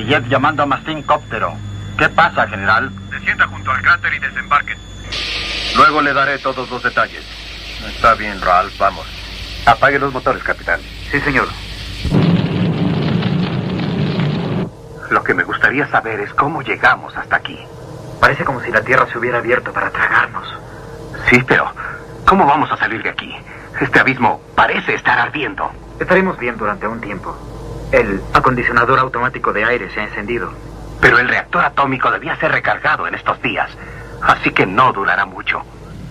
Eliyet llamando a Mastin Cóptero. ¿Qué pasa, general? Descienda junto al cráter y desembarque. Luego le daré todos los detalles. Está bien, Ralph, vamos. Apague los motores, capitán. Sí, señor. Lo que me gustaría saber es cómo llegamos hasta aquí. Parece como si la tierra se hubiera abierto para tragarnos. Sí, pero ¿cómo vamos a salir de aquí? Este abismo parece estar ardiendo. Estaremos bien durante un tiempo. El acondicionador automático de aire se ha encendido. Pero el reactor atómico debía ser recargado en estos días. Así que no durará mucho.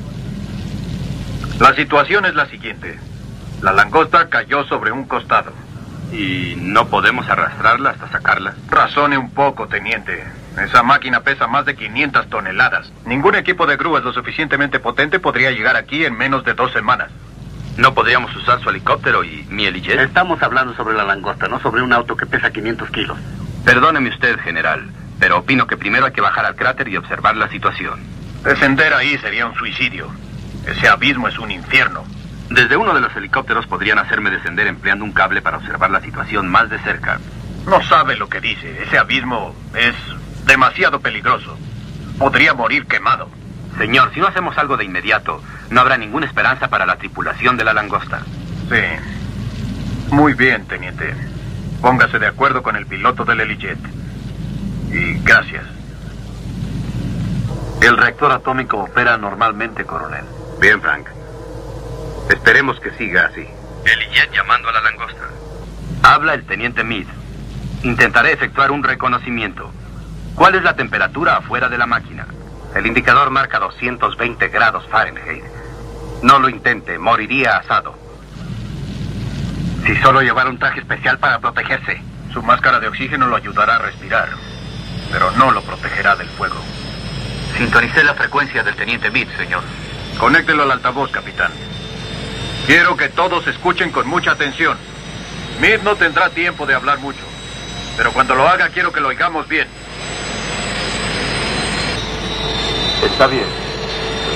La situación es la siguiente. La langosta cayó sobre un costado. ¿Y no podemos arrastrarla hasta sacarla? Razone un poco, teniente. Esa máquina pesa más de 500 toneladas. Ningún equipo de grúas lo suficientemente potente podría llegar aquí en menos de 2 semanas. ¿No podríamos usar su helicóptero y mi Eliyet? Estamos hablando sobre la langosta, no sobre un auto que pesa 500 kilos. Perdóneme usted, general, pero opino que primero hay que bajar al cráter y observar la situación. Descender ahí sería un suicidio. Ese abismo es un infierno. Desde uno de los helicópteros podrían hacerme descender empleando un cable para observar la situación más de cerca. No sabe lo que dice. Ese abismo es demasiado peligroso. Podría morir quemado. Señor, si no hacemos algo de inmediato, no habrá ninguna esperanza para la tripulación de la langosta. Sí. Muy bien, teniente. Póngase de acuerdo con el piloto del Eliyet. Y gracias. El reactor atómico opera normalmente, coronel. Bien, Frank. Esperemos que siga así. Eliyet llamando a la langosta. Habla el teniente Meade. Intentaré efectuar un reconocimiento. ¿Cuál es la temperatura afuera de la máquina? El indicador marca 220 grados Fahrenheit. No lo intente, moriría asado. Si solo llevara un traje especial para protegerse. Su máscara de oxígeno lo ayudará a respirar, pero no lo protegerá del fuego. Sintonicé la frecuencia del teniente Meade, señor. Conéctelo al altavoz, capitán. Quiero que todos escuchen con mucha atención. Meade no tendrá tiempo de hablar mucho, pero cuando lo haga quiero que lo oigamos bien. Está bien.